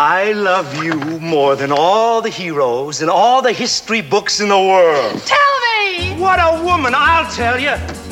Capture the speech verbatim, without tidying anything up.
I love you more than all the heroes and all the history books in the world. Tell me! What a woman, I'll tell you.